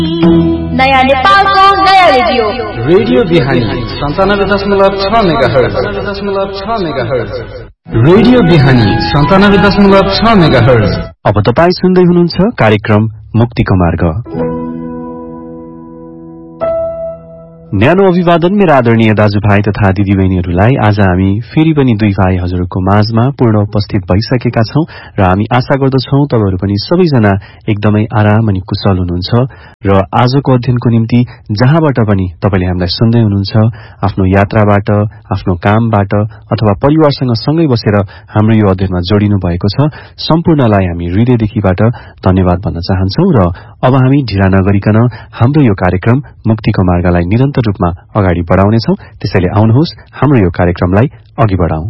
नयाँ नेपालको नयाँ रेडियो रेडियो बिहानी 97.6 मेगाहर्ज रेडियो बिहानी 97.6 मेगाहर्ज। अब तपाईँ सुन्दै हुनुहुन्छ कार्यक्रम मुक्तिको मार्ग। न्यानो अभिवादन मेरा आदरणीय दाजुभाइ तथा दिदीबहिनीहरूलाई। आज हामी फेरि पनि दुई भाइ हजुरको माझमा पूर्ण उपस्थित भइसकेका छौं र हामी आशा गर्दछौं तपाईहरु पनि सबैजना एकदमै आराम अनि कुशल हुनुहुन्छ र आजको अध्ययनको निम्ति जहाँबाट पनि तपाईले हामीलाई सुन्दै हुनुहुन्छ, आफ्नो यात्राबाट, आफ्नो कामबाट अथवा परिवारसँग सँगै बसेर हाम्रो यो अध्ययनमा जोडिनु भएको छ, सम्पूर्णलाई हामी हृदयदेखिबाट धन्यवाद भन्न चाहन्छौं। र अब हामी ढिला नगरिकन हाम्रो यो कार्यक्रम मुक्तिको मार्गलाई निरन्तर रूपमा अगाडि बढाउनेछौं। त्यसैले आउनुहोस् हाम्रो यो कार्यक्रमलाई अघि बढाउँ।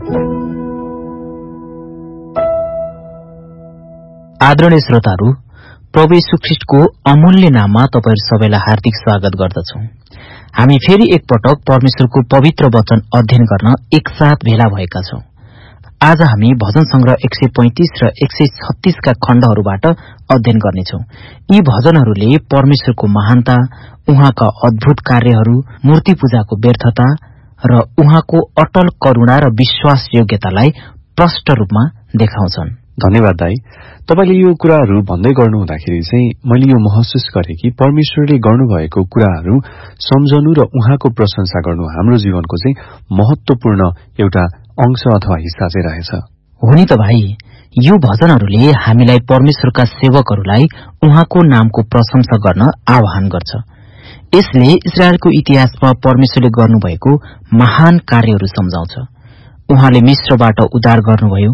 आदरणीय श्रोताहरू, प्रभु येशू ख्रीष्टको अमूल्य नाममा तपाईहरु सबैलाई हार्दिक स्वागत गर्दछौं। हामी फेरि एकपटक परमेश्वरको पवित्र वचन अध्ययन गर्न एकसाथ भेला भएका छौं। आज हामी भजन संग्रह 135 र 136 का खण्डहरूबाट अध्ययन गर्नेछौं। यी भजनहरूले परमेश्वरको महानता, उहाँका अद्भुत कार्यहरू, मूर्ति पूजाको व्यर्थता र उहाँको अटल करुणा र विश्वास योग्यतालाई प्रष्ट रूपमा देखाउँछन्। धन्यवाद दाई। तपाईले यो कुराहरू भन्दै गर्नु हुँदाखेरि चाहिँ मैले यो महसुस गरे कि परमेश्वरले गर्नुभएको कुराहरू सम्झनु र उहाँको प्रशंसा गर्नु हाम्रो जीवनको चाहिँ महत्वपूर्ण एउटा अंश अथवा हिस्सा चाहिँ रहेछ। हो नि त भाइ, यो भजनहरूले हामीलाई परमेश्वरका सेवकहरूलाई उहाँको नामको प्रशंसा गर्न आह्वान गर्छ। यसले इस्राएलको इतिहासमा परमेश्वरले गर्नुभएको महान कार्यहरू सम्झाउँछ। उहाँले मिस्रबाट उद्धार गर्नुभयो,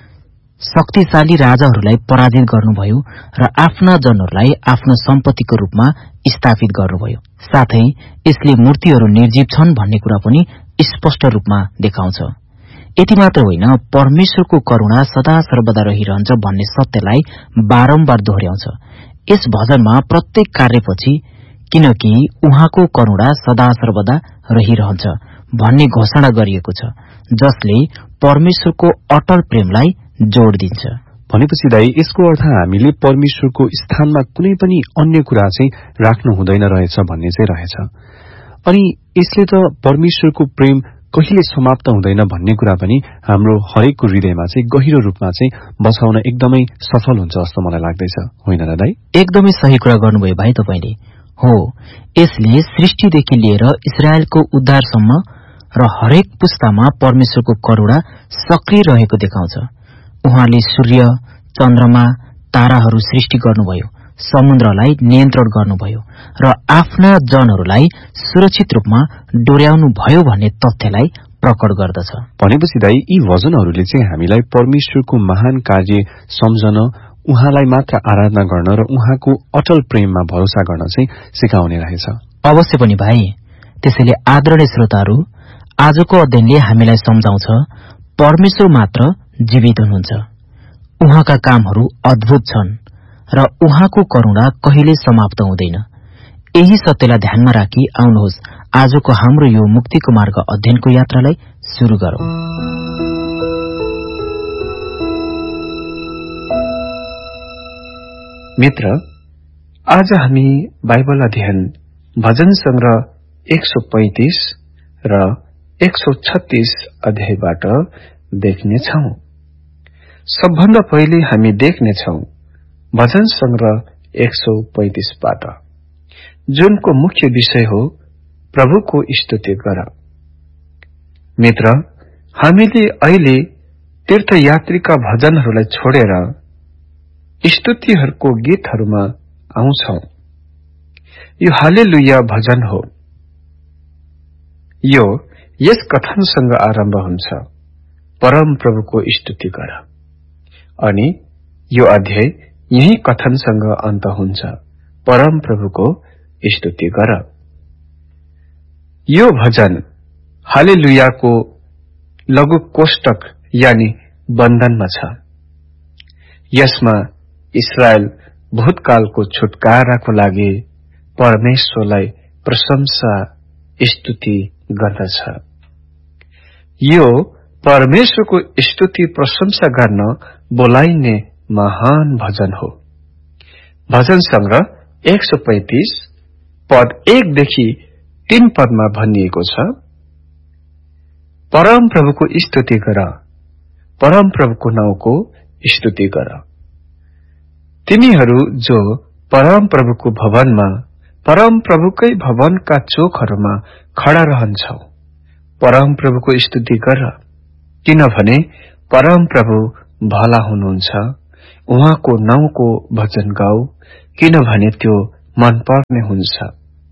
शक्तिशाली राजाहरूलाई पराजित गर्नुभयो र आफ्ना जनहरूलाई आफ्नो सम्पत्तिको रूपमा स्थापित गर्नुभयो। साथै यसले मूर्तिहरू निर्जीव छन् भन्ने कुरा पनि स्पष्ट रूपमा देखाउँछ। यति मात्र होइन, परमेश्वरको करुणा सदा सर्वदा रहिरहन्छ भन्ने सत्यलाई बारम्बार दोहोर्याउँछ यस भजनमा प्रत्येक कार्यपछि, किनकि उहाँको करुणा सदा सर्वदा रहिरहन्छ भन्ने घोषणा गरिएको छ, जसले परमेश्वरको अटल प्रेमलाई जोड दिन्छ। भनेपछि दाई यसको अर्थ हामीले परमेश्वरको स्थानमा कुनै पनि अन्य कुरा चाहिँ राख्नु हुँदैन रहेछ भन्ने चाहिँ रहेछ। अनि यसले त परमेश्वरको प्रेम कहिले समाप्त हुँदैन भन्ने कुरा पनि हाम्रो हरेकको हृदयमा चाहिँ गहिरो रूपमा चाहिँ बसाउन एकदमै सफल हुन्छ जस्तो मलाई लाग्दैछ, होइन र दाई? एकदमै सही कुरा गर्नुभयो भाइ तपाईले। हो, यसले सृष्टिदेखि लिएर इस्राएलको उद्धारसम्म र हरेक पुस्तामा परमेश्वरको करुणा सक्रिय रहेको देखाउँछ। उहाँले सूर्य, चन्द्रमा, ताराहरू सृष्टि गर्नुभयो, समुद्रलाई नियन्त्रण गर्नुभयो र आफ्ना जनहरूलाई सुरक्षित रूपमा डोर्याउनु भयो भन्ने तथ्यलाई प्रकट गर्दछ। भनेपछि दाई यी भजनहरूले चाहिँ हामीलाई परमेश्वरको महान कार्य सम्झन, उहाँलाई मात्र आराधना गर्न र उहाँको अटल प्रेममा भरोसा गर्न चाहिँ सिकाउने रहेछ। अवश्य पनि भाइ। त्यसैले आदरणीय श्रोताहरू, आजको अध्ययनले हामीलाई सम्झाउँछ परमेश्वर मात्र जीवित हुनुहुन्छ, उहाँका कामहरू अद्भुत छन् र उहाँको करुणा कहिले समाप्त हुँदैन। यही सत्यलाई ध्यानमा राखी आउनुहोस् आजको हाम्रो यो मुक्तिको मार्ग अध्ययनको यात्रालाई सुरु गरौं। मित्र, आज हामी बाइबल अध्ययन भजन संग्रह 135 र 136 अध्यायबाट देख्नेछौं। सबभन्दा पहिले हामी देख्नेछौं भजन संग्रह 135 बाट, जुनको मुख्य विषय हो प्रभुको स्तुति गर। मित्र, हामीले अहिले तीर्थयात्रीका भजनहरूलाई छोडेर स्तुतिहरूको गीतहरूमा आउँछौं। यो हालेलुया भजन हो। यो यस कथनसँग आरम्भ हुन्छ, परम प्रभुको स्तुति गर। अनि यो अध्याय यही कथनसँग अन्त हुन्छ, परम प्रभुको स्तुति गर। यो भजन हालेलुयाको लघु कोष्टक यानी बन्धनमा छ। यसमा इस्राएल भूतकालको छुटकाराको लागि परमेश्वरलाई प्रशंसा स्तुति गर्दछ। यो परमेश्वरको स्तुति प्रशंसा गर्न बोलाइने महान भजन हो। भजन संग्रह 135 पद 1 देखि 3 पदमा भनिएको छ, परम प्रभुको स्तुति गर, परम प्रभुको नाउँको स्तुति गर। तिमीहरू जो परम प्रभुको भवनमा, परम प्रभुकै भवनका चोकहरूमा खड़ा रहन्छौ, परम प्रभुको स्तुति गर, किनभने परम प्रभु भला हुनुहुन्छ। उहाँको नाउँको भजन गाऊ, किनभने त्यो मन पर्ने हुन्छ।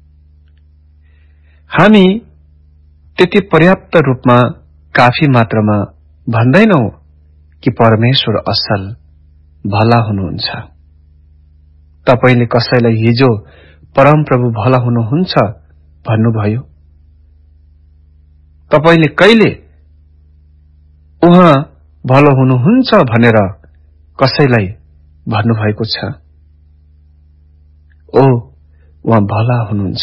हामी त्यति पर्याप्त रूपमा काफी मात्रामा भन्दैनौ कि परमेश्वर असल भला हुनुहुन्छ। तपाईले कसैलाई हिजो परम प्रभु भला हुनुहुन्छ भन्नुभयो? तपाईले कहिले उहाँ भलो हुनुहुन्छ भनेर कसैलाई भन्नुभएको छ? ओ, उहाँ भला हुनुहुन्छ।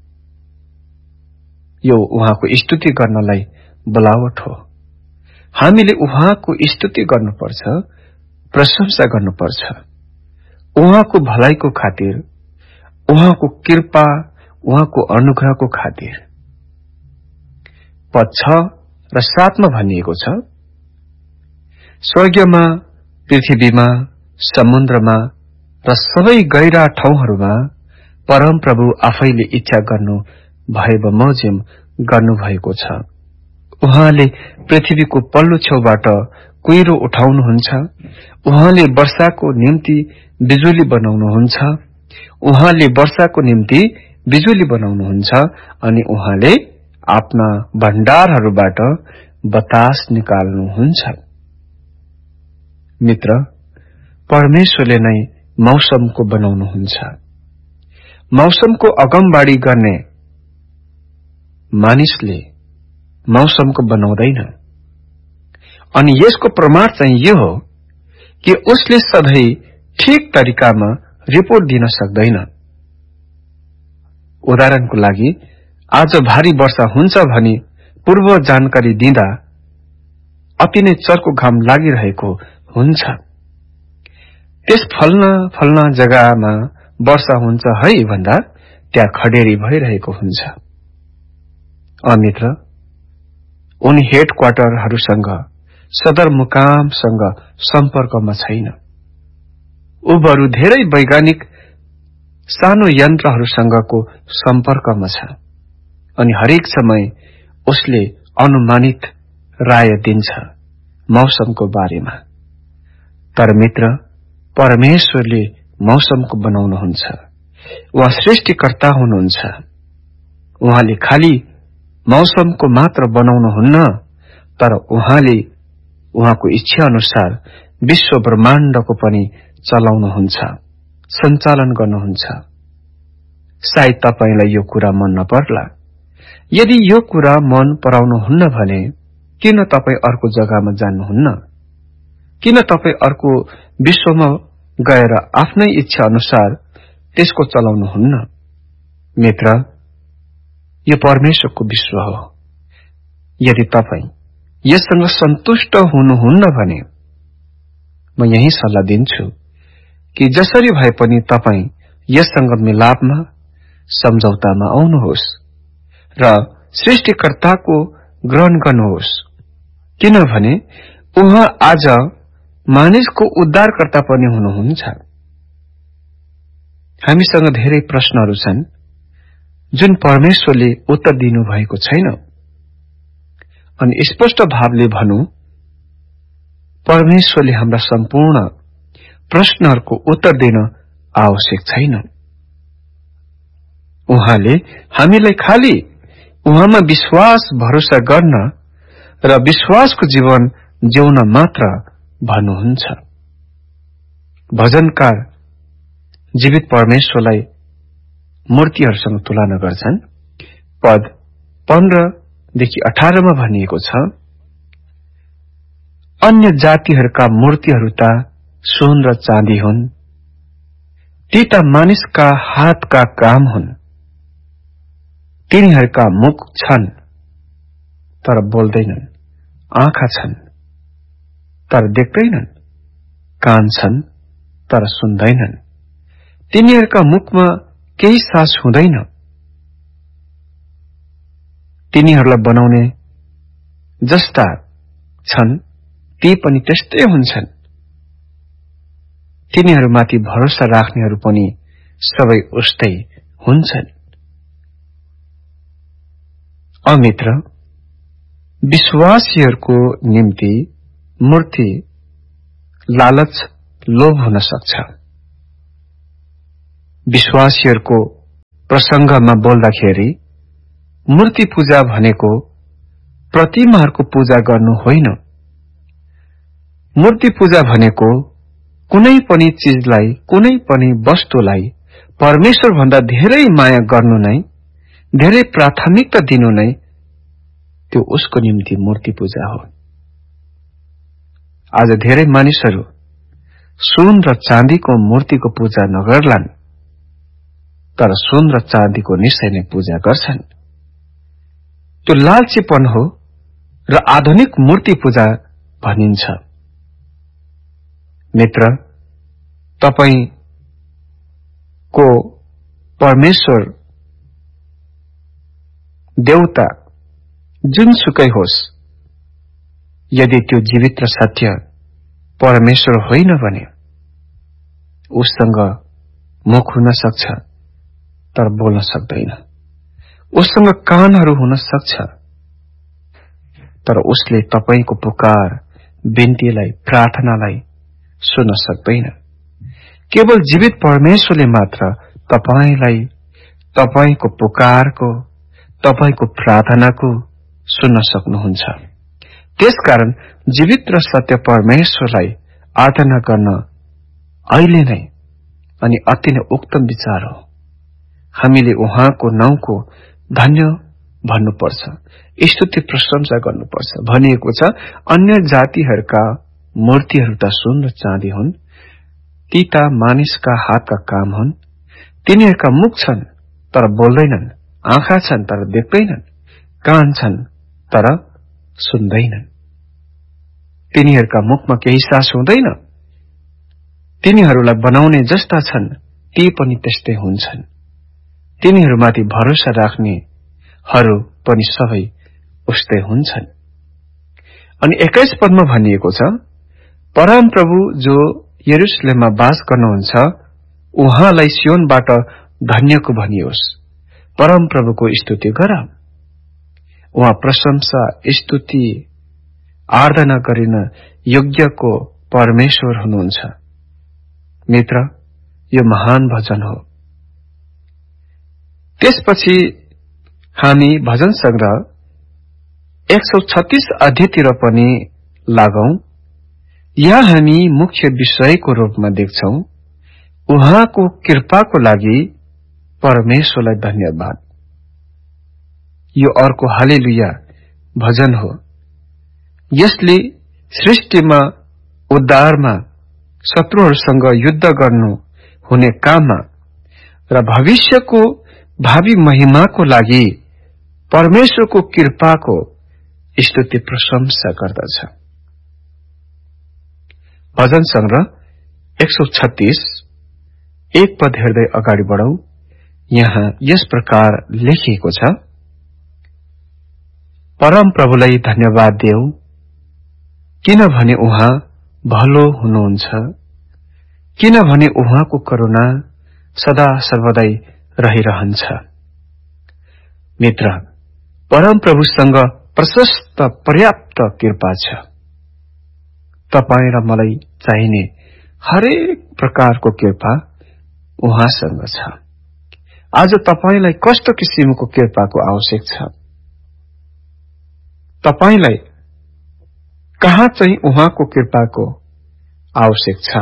यो उहाँको स्तुति गर्नलाई बोलावट हो। हामीले उहाँको स्तुति गर्नुपर्छ, प्रशंसा गर्नुपर्छ, उहाँको भलाइको खातिर, उहाँको कृपा, उहाँको अनुग्रहको खातिर। पद 6 र 7 मा भनिएको छ, स्वर्गमा, पृथ्वीमा, समुद्रमा र सबै गहिरा ठाउँहरूमा परम प्रभु आफैले इच्छा गर्नु भए बमोजिम गर्नुभएको छ। उहाँले पृथ्वीको पल्लो छेउबाट कुहिरो उठाउनुहुन्छ, उहाँले वर्षाको निम्ति बिजुली बनाउनुहुन्छ, उहाँले वर्षाको निम्ति बिजुली बनाउनुहुन्छ अनि उहाँले आफ्ना भण्डारहरूबाट बतास निकाल्नुहुन्छ। मित्र, परमेश्वरले नै मौसमको बनाउनुहुन्छ। मौसमको अगमबाडी गर्ने मानिसले मौसमको बनाउँदैन। अनि यसको प्रमाण चाहिँ यो हो कि उसले सधैँ ठीक तरिकामा रिपोर्ट दिन सक्दैन। उदाहरणको लागि, आज भारी वर्षा हुन्छ भनी पूर्व जानकारी दिँदा अति नै चर्को घाम लागिरहेको हुन्छ। त्यस फल्ना जग्गामा वर्षा हुन्छ है भन्दा त्यहाँ खडेरी भइरहेको हुन्छ। मित्र, उनी हेडक्वार्टरहरूसँग, सदरमुकामसँग सम्पर्कमा छैन। ऊ बरु धेरै वैज्ञानिक सानो यन्त्रहरूसँगको सम्पर्कमा छ अनि हरेक समय उसले अनुमानित राय दिन्छ मौसमको बारेमा। तर मित्र, परमेश्वरले मौसमको बनाउनुहुन्छ। उहाँ सृष्टिकर्ता हुनुहुन्छ। उहाँले खाली मौसमको मात्र बनाउनुहुन्न, तर उहाँले उहाँको इच्छा अनुसार विश्व ब्रह्माण्डको पनि चलाउनुहुन्छ, सञ्चालन गर्नुहुन्छ। सायद तपाईलाई यो कुरा मन नपर्ला। यदि यो कुरा मन पराउनुहुन्न भने किन तपाई अर्को जग्गामा जान्नुहुन्न? किन तपाई अर्को विश्वमा गएर आफ्नै इच्छा अनुसार त्यसको चलाउनुहुन्न? मित्र, यो परमेश्वरको विश्व हो। यदि तपाई यससँग सन्तुष्ट हुनुहुन्न भने म यही सल्लाह दिन्छु कि जसरी भए पनि तपाई यससँग मिलापमा, सम्झौतामा आउनुहोस् र सृष्टिकर्ताको ग्रहण गर्नुहोस्, किनभने उहाँ आज मानिसको उद्धारकर्ता पनि हुनुहुन्छ। हामीसँग धेरै प्रश्नहरू छन् जुन परमेश्वरले उत्तर दिनु भएको छैन। अनि स्पष्ट भावले भनौं, परमेश्वरले हाम्रा सम्पूर्ण प्रश्नहरूको उत्तर दिन आवश्यक छैन। उहाँले हामीलाई खाली उहाँमा विश्वास भरोसा गर्न र विश्वासको जीवन जिउन मात्र भन्नुहुन्छ। भजनकार जीवित परमेश्वरलाई मूर्तिहरूसँग तुलना गर्छन्। पद 15 देखि 18 मा भनिएको छ, अन्य जातिहरूका मूर्तिहरू त सुन र चाँदी हुन्, ती त मानिसका हातका काम हुन्। तिनीहरूका मुख छन् तर बोल्दैनन्, आँखा छन् तर देख्दैनन्, कान छन् तर सुन्दैनन्, तिनीहरूका मुखमा केही सास हुँदैन। तिनीहरूलाई बनाउने जस्ता छन् ती पनि त्यस्तै हुन्छन्। तिनीहरूमाथि भरोसा राख्नेहरू पनि सबै उस्तै हुन्छन्। अमित्र, विश्वासीहरूको निम्ति मूर्ति लालच लोभ हुन सक्छ। विश्वासीहरूको प्रसंगमा बोल्दाखेरि मूर्ति पूजा भनेको प्रतिमाहरूको पूजा गर्नु होइन। मूर्ति पूजा भनेको कुनै पनि चीजलाई, कुनै पनि वस्तुलाई परमेश्वर भन्दा धेरै माया गर्नु नै, धेरै प्राथमिकता दिनु नै त्यो उसको निम्ति मूर्ति पूजा हो। आज धेरै मानिसहरू सुन र चाँदीको मूर्तिको पूजा नगर्लान्, तर सुन र चाँदीको निश्चय नै पूजा गर्छन्। त्यो लालचीपन हो र आधुनिक मूर्ति पूजा भनिन्छ। मित्र, तपाईको परमेश्वर देवता जुनसुकै होस्, यदि त्यो जीवित र सत्य परमेश्वर होइन भने उससँग मुख हुन सक्छ तर बोल्न सक्दैन। उससँग कानहरू हुन सक्छ तर उसले तपाईको पुकार, बिन्तीलाई, प्रार्थनालाई सुन्न सक्दैन। केवल जीवित परमेश्वरले मात्र तपाईलाई, तपाईको पुकारको, तपाईको प्रार्थनाको सुन्न सक्नुहुन्छ। त्यसकारण जीवित र सत्य परमेश्वरलाई आराधना गर्न अहिले नै अनि अति नै उत्तम विचार हो। हामीले उहाँको नाउँको धन्य भन्नुपर्छ, स्तुति प्रशंसा गर्नुपर्छ। भनिएको छ, अन्य जातिहरूका मूर्तिहरू त सुन र चाँदी हुन्, ती त मानिसका हातका काम हुन्। तिनीहरूका मुख छन् तर बोल्दैनन्, आँखा छन् तर देख्दैनन्, कान छन् तर सुन्दैनन्। तिनीहरूका मुखमा केही सास हुँदैन। तिनीहरूलाई बनाउने जस्ता छन् ती पनि त्यस्तै हुन्छन्। तिनीहरूमाथि भरोसा राख्नेहरू पनि सबै उस्तै हुन्छन्। अनि 21 पदमा भनिएको छ, परमप्रभु जो यरुशलेममा वास गर्नुहुन्छ उहाँलाई सियोनबाट धन्यको भनियोस्। परमप्रभुको स्तुति गर। उहाँ प्रशंसा, स्तुति, आराधना गरिन योग्यको परमेश्वर हुनुहुन्छ। मित्र, यो महान भजन हो। त्यसपछि हामी भजन संग्रह 136 अध्यायतिर पनि लागौं। यहाँ हामी मुख्य विषयको रूपमा देख्छौं उहाँको कृपाको लागि परमेश्वरलाई धन्यवाद। यो अर्को हालेलुया भजन हो। यसले सृष्टिमा, उद्धारमा, शत्रुहरूसँग युद्ध गर्नु हुने काममा र भविष्यको भावी महिमाको लागि परमेश्वरको कृपाको स्तुति प्रशंसा गर्दछ। भजन संग्रह 136 एक पद हेर्दै अगाडि बढौं। यहाँ यस प्रकार लेखिएको छ, परम प्रभुलाई धन्यवाद देऊ, किनभने उहाँ भलो हुनुहुन्छ, किनभने उहाँको करुणा सदा सर्वदै रहिरहन्छ। मित्र, परम प्रभुसँग प्रशस्त पर्याप्त कृपा छ। तपाईं र मलाई चाहिने हरेक प्रकारको कृपा उहाँसँग छ। आज तपाईंलाई कस्तो किसिमको कृपाको आवश्यक छ? तपाईंलाई कहाँ चाहिँ उहाँको कृपाको आवश्यक छ?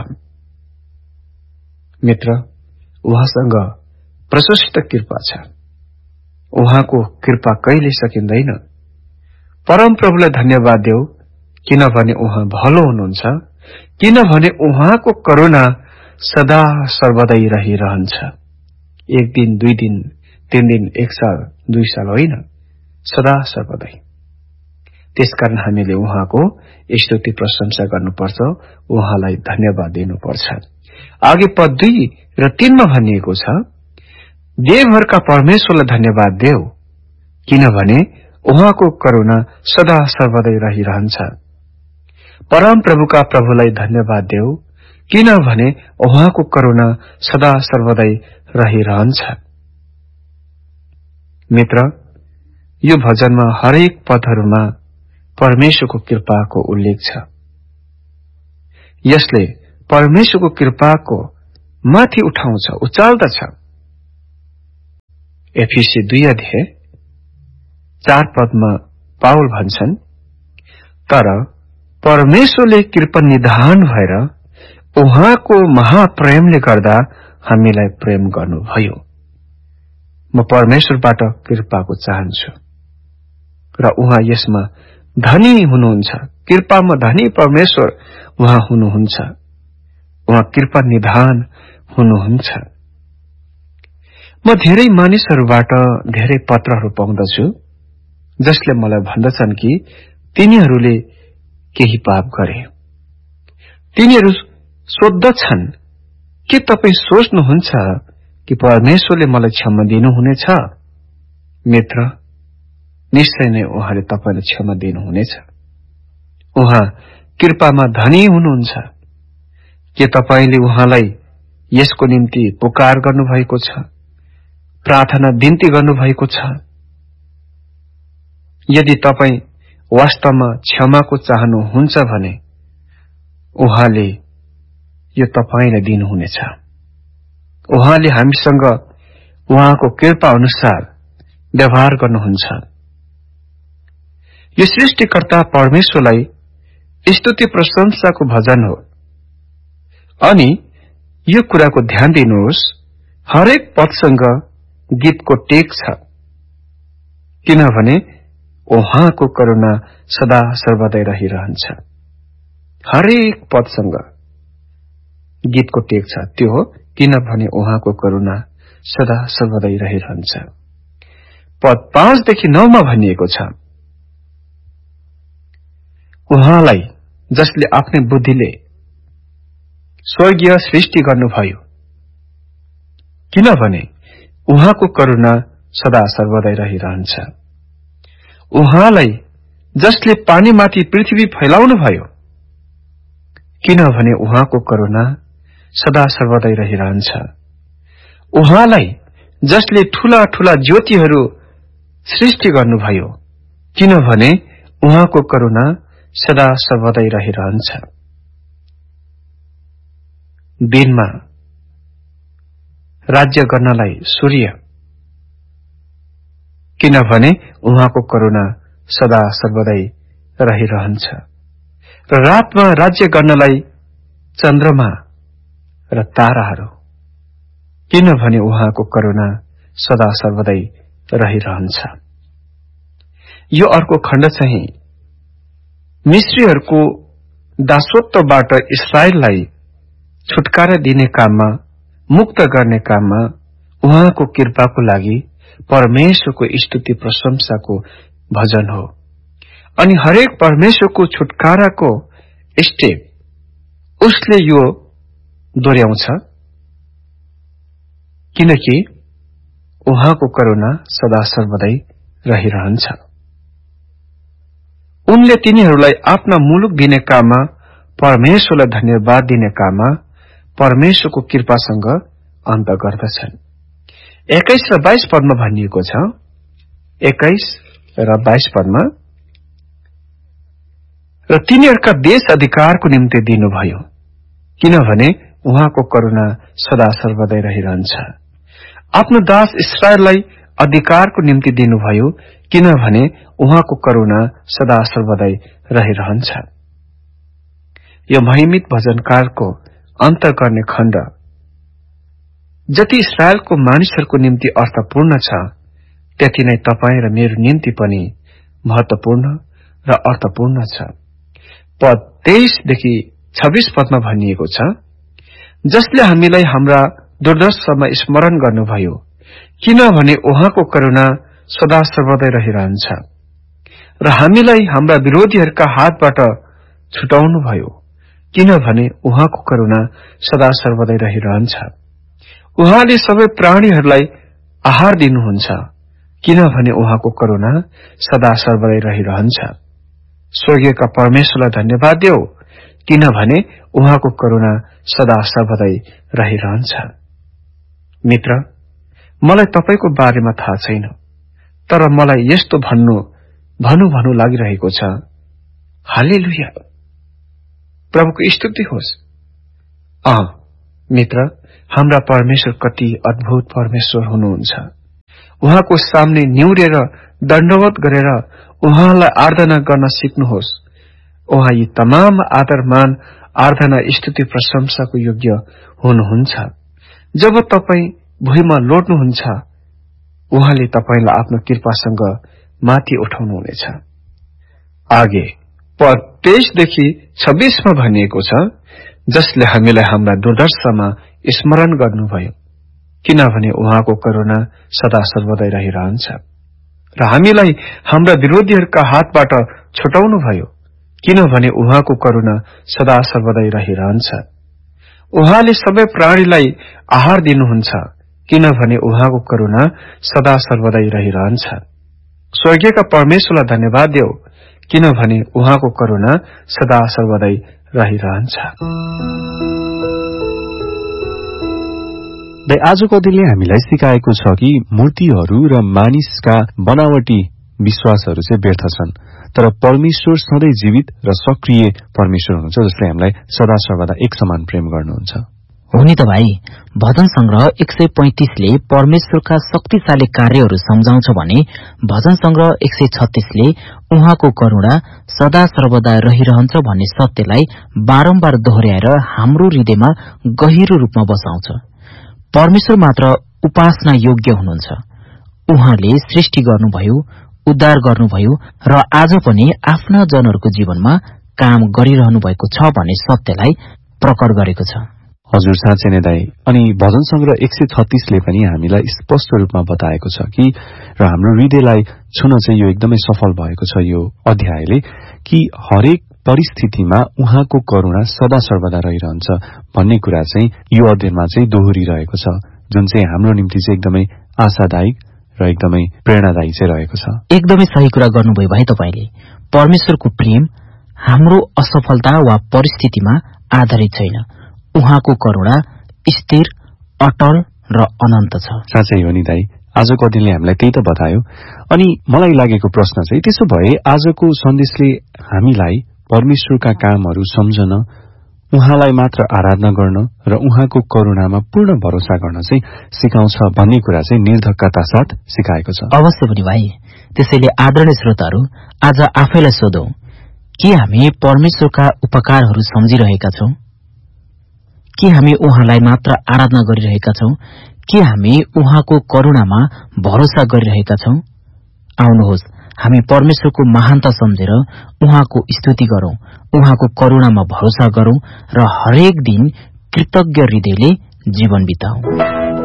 मित्र, उहाँसँग प्रशस्त कृपा छ। उहाँको कृपा कहिले सकिँदैन। परम प्रभुलाई धन्यवाद देऊ, किनभने उहाँ भलो हुनुहुन्छ, किनभने उहाँको करुणा सदा सर्वदै रहिरहन्छ। एक दिन, 2 दिन, 3 दिन, 1 साल, 2 साल होइन, सदा सर्वदै। त्यसकारण हामीले उहाँको स्तुति प्रशंसा गर्नुपर्छ, उहाँलाई धन्यवाद दिनुपर्छ। आगे पद 2 र 3 मा भनिएको छ, देवहरूका परमेश्वरलाई धन्यवाद देऊ, किनभने उहाँको करुणा सदा सर्वदै रहिरहन्छ। परम प्रभुका प्रभुलाई धन्यवाद देऊ, किनभने उहाँको करुणा सदा सर्वदै रहिरहन्छ। मित्र, यो भजनमा हरेक पदहरूमा परमेश्वरको कृपाको उल्लेख छ। यसले परमेश्वरको कृपाको माथि उठाउँछ, उचाल्दछ। एफिसी 2 अध्याय 4 पदमा पाउल भन्छन्, तर परमेश्वरले कृपानिधान भएर उहाँको महाप्रेमले गर्दा हामीलाई प्रेम गर्नुभयो। म परमेश्वरबाट कृपाको चाहन्छु र उहाँ यसमा धनी हुनुहुन्छ। कृपामा धनी परमेश्वर उहाँ हुनुहुन्छ। उहाँ कृपानिधान हुनुहुन्छ। म धेरै मानिसहरूबाट धेरै पत्रहरू पाउँदछु जसले मलाई भन्दछन् कि तिनीहरूले केही पाप गरे। तिनीहरू सोध्दछन्, के तपाई सोच्नुहुन्छ कि परमेश्वरले मलाई क्षमा दिनुहुनेछ? मित्र, निश्चय नै उहाँले तपाईलाई क्षमा दिनुहुनेछ। उहाँ कृपामा धनी हुनुहुन्छ। के तपाईले उहाँलाई यसको निम्ति पुकार गर्नुभएको छ? प्रार्थना बिन्ती गर्नुभएको छ? यदि तपाई वास्तवमा क्षमाको चाहनुहुन्छ भने उहाँले यो तपाईलाई दिनुहुनेछ। उहाँले हामीसँग उहाँको कृपा अनुसार व्यवहार गर्नुहुन्छ। यो सृष्टिकर्ता परमेश्वरलाई स्तुति प्रशंसाको भजन हो। अनि यो कुराको ध्यान दिनुहोस्, हरेक पदसँग गीतको टेक छ, किनभने उहाँको करुणा सदा सर्वदै रहिरहन्छ। हरेक पदसँग गीतको टेक छ, त्यो हो किनभने उहाँको करुणा सदा सर्वदै रहिरहन्छ। पद 5 देखि 9 मा भनिएको छ, उहाँलाई जसले आफ्नै बुद्धिले स्वर्गीय सृष्टि गर्नुभयो, किनभने उहाँको करुणा सदा सर्वदै रहिरहन्छ। उहाँलाई जसले पानीमाथि पृथ्वी फैलाउनुभयो, किनभने उहाँको करुणा सदा सर्वदै रहिरहन्छ। उहाँलाई जसले ठूला ठूला ज्योतिहरू सृष्टि गर्नुभयो, किनभने उहाँको करुणा सदा सर्वदै रहिरहन्छ। दिनमा राज्य गर्नलाई सूर्य, किनभने उहाँको करुणा सदा सर्वदै रहिरहन्छ। र रातमा राज्य गर्नलाई चन्द्रमा र ताराहरू, किनभने उहाँको करुणा सदा सर्वदै रहिरहन्छ। यो अर्को खण्ड चाहिँ मिश्रीहरूको दासत्वबाट इस्राएललाई छुटकारा दिने काममा, मुक्त गर्ने काममा उहाँको कृपाको लागि परमेश्वरको स्तुति प्रशंसाको भजन हो। अनि हरेक परमेश्वरको छुटकाराको स्टेप उसले यो दोहोर्याउँछ, किनकि उहाँको करुणा सदा सर्वदै रहिरहन्छ। उनले तिनीहरूलाई आफ्ना मुलुक दिने काममा, परमेश्वरलाई धन्यवाद दिने काममा परमेश्वरको कृपासँग अन्त गर्दछन्। 21 र 22 पदमा भनिएको छ, 21 र 22 पदमा, र तिनीहरूका देश अधिकारको निम्ति दिनुभयो, किनभने उहाँको करुणा सदा सर्वदै रहिरहन्छ। आफ्नो दास इस्राएललाई अधिकारको निम्ति दिनुभयो, किनभने उहाँको करुणा सदा सर्वदै रहिरहन्छ। यो महिमित भजनकारको अन्त गर्ने खण्ड जति इस्राएलको मानिसहरूको निम्ति अर्थपूर्ण छ, त्यति नै तपाईं र मेरो निम्ति पनि महत्वपूर्ण र अर्थपूर्ण छ। पद 23 देखि 26 पदमा भनिएको छ, जसले हामीलाई हाम्रा दुर्दशामा स्मरण गर्नुभयो, किनभने उहाँको करुणा सदा सर्वदै रहिरहन्छ। र हामीलाई हाम्रा विरोधीहरूका हातबाट छुटाउनुभयो, किनभने उहाँको करुणा सदा सर्वदै रहिरहन्छ। उहाँले सबै प्राणीहरूलाई आहार दिनुहुन्छ, किनभने उहाँको करुणा सदा सर्वदै रहिरहन्छ। स्वर्गीयका परमेश्वरलाई धन्यवाद देऊ, किनभने उहाँको करुणा सदा सर्वदै रहिरहन्छ। मित्र, मलाई तपाईको बारेमा थाहा छैन, तर मलाई यस्तो भन्नु लागिरहेको छ, हालेलुया, प्रभुको स्तुति होस्। मित्र, हाम्रा परमेश्वर कति अद्भुत परमेश्वर हुनुहुन्छ। उहाँको सामने निउरेर दण्डवत गरेर उहाँलाई आराधना गर्न सिक्नुहोस्। उहाँ यी तमाम आदरमान, आराधना, स्तुति, प्रशंसाको योग्य हुनुहुन्छ। जब तपाई भुइँमा लोट्नुहुन्छ, उहाँले तपाईलाई आफ्नो कृपासँग माथि उठाउनुहुनेछ। आगे पद 23 26 मा भनिएको छ, जसले हामीलाई हाम्रा दुर्दशामा स्मरण गर्नुभयो, किनभने उहाँको करुणा सदा सर्वदै रहिरहन्छ, र हामीलाई हाम्रा विरोधीहरूका हातबाट छुटाउनुभयो, किनभने उहाँको करुणा सदा सर्वदै रहिरहन्छ। उहाँले सबै प्राणीलाई आहार दिनुहुन्छ, किनभने उहाँको करुणा सदा सर्वदै रहिरहन्छ। स्वर्गीयका परमेश्वरलाई धन्यवाद देऊ, किनभने उहाँको करुणा सदा सर्वदै रहिरहन्छ। आजको अध्ययनले हामीलाई सिकाएको छ कि मूर्तिहरू र मानिसका बनावटी विश्वासहरू चाहिँ व्यर्थ छन्, तर परमेश्वर सधैँ जीवित र सक्रिय परमेश्वर हुनुहुन्छ, जसले हामीलाई सदा सर्वदा एक समान प्रेम गर्नुहुन्छ। हो नि त भाइ, भजन संग्रह 135 ले परमेश्वरका शक्तिशाली कार्यहरू सम्झाउँछ भने भजन संग्रह 136 ले उहाँको करुणा सदा सर्वदा रहिरहन्छ भन्ने सत्यलाई बारम्बार दोहोर्याएर हाम्रो हृदयमा गहिरो रूपमा बसाउँछ। परमेश्वर मात्र उपासना योग्य हुनुहुन्छ। उहाँले सृष्टि गर्नुभयो, उद्धार गर्नुभयो र आज पनि आफ्ना जनहरूको जीवनमा काम गरिरहनु भएको छ भन्ने सत्यलाई प्रकट गरेको छ। हजुर, साँच्चै नै दाइ। अनि भजन संग्रह 136 ले पनि हामीलाई स्पष्ट रूपमा बताएको छ कि र हाम्रो हृदयलाई छुन चाहिँ यो एकदमै सफल भएको छ यो अध्यायले, कि हरेक परिस्थितिमा उहाँको करुणा सदा सर्वदा रहिरहन्छ भन्ने कुरा चाहिँ यो अध्ययनमा चाहिँ दोहोरिरहेको छ, जुन चाहिँ हाम्रो निम्ति चाहिँ एकदमै आशादायक र एकदमै प्रेरणादायी चाहिँ रहेको छ। एकदमै सही कुरा गर्नुभयो भाइ तपाईले। परमेश्वरको प्रेम हाम्रो असफलता वा परिस्थितिमा आधारित छैन। उहाँको करुणा स्थिर, अटल र अनन्त छ। साँच्चै हो नि दाइ, आजको अध्ययनले हामीलाई त्यही त बतायो। अनि मलाई लागेको प्रश्न चाहिँ, त्यसो भए आजको सन्देशले हामीलाई परमेश्वरका कामहरू सम्झन, उहाँलाई मात्र आराधना गर्न र उहाँको करुणामा पूर्ण भरोसा गर्न चाहिँ सिकाउँछ भन्ने कुरा चाहिँ निर्धक्कता साथ सिकाएको छ। अवश्य पनि भाइ। त्यसैले आदरणीय श्रोताहरू, आज आफैलाई सोधौं, के हामी परमेश्वरका उपकारहरू सम्झिरहेका छौं? के हामी उहाँलाई मात्र आराधना गरिरहेका छौं? के हामी उहाँको करुणामा भरोसा गरिरहेका छौं? आउनुहोस्, हामी परमेश्वरको महानता सम्झेर उहाँको स्तुति गरौं, उहाँको करुणामा भरोसा गरौं र हरेक दिन कृतज्ञ हृदयले जीवन बिताउँ।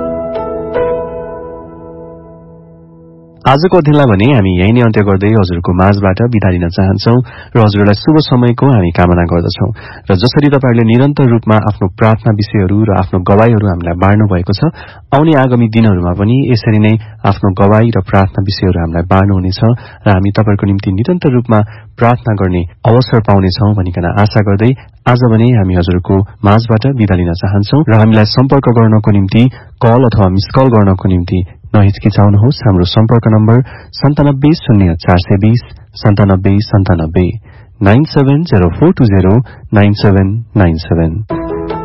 आजको अध्ययनलाई भने हामी यही नै अन्त्य गर्दै हजुरको माझबाट बिदा लिन चाहन्छौं र हजुरलाई शुभ समयको हामी कामना गर्दछौं। र जसरी तपाईहरूले निरन्तर रूपमा आफ्नो प्रार्थना विषयहरू र आफ्नो गवाईहरू हामीलाई बाँड्नु भएको छ, आउने आगामी दिनहरूमा पनि यसरी नै आफ्नो गवाई र प्रार्थना विषयहरू हामीलाई बाँड्नुहुनेछ र हामी तपाईहरूको निम्ति निरन्तर रूपमा प्रार्थना गर्ने अवसर पाउनेछौं भनिकन आशा गर्दै आज भने हामी हजुरको माझबाट बिदा लिन चाहन्छौं। र हामीलाई सम्पर्क गर्नको निम्ति कल अथवा मिस कल गर्नको निम्ति नहिचकिचाउनुहोस्। हाम्रो सम्पर्क नम्बर 970420 9797 970420 9797।